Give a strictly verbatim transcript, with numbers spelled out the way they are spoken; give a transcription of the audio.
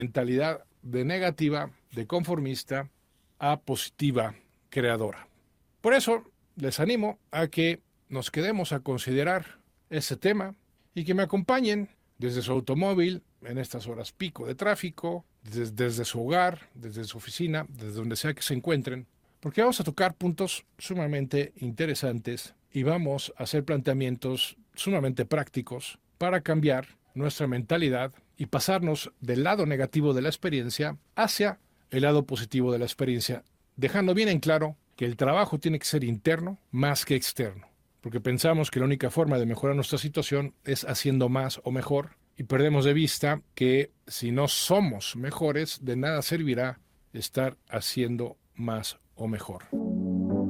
mentalidad de negativa, de conformista, a positiva, creadora. Por eso les animo a que nos quedemos a considerar ese tema y que me acompañen desde su automóvil en estas horas pico de tráfico, desde, desde su hogar, desde su oficina, desde donde sea que se encuentren, porque vamos a tocar puntos sumamente interesantes y vamos a hacer planteamientos sumamente prácticos para cambiar nuestra mentalidad y pasarnos del lado negativo de la experiencia hacia el lado positivo de la experiencia, dejando bien en claro que el trabajo tiene que ser interno más que externo, porque pensamos que la única forma de mejorar nuestra situación es haciendo más o mejor y perdemos de vista que si no somos mejores, de nada servirá estar haciendo más o mejor.